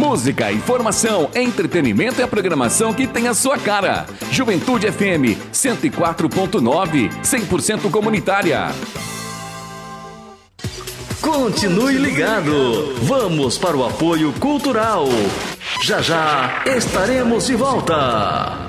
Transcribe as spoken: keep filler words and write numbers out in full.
Música, informação, entretenimento e a programação que tem a sua cara. Juventude F M cento e quatro ponto nove, cem por cento comunitária. Continue ligado. Vamos para o apoio cultural. Já já estaremos de volta.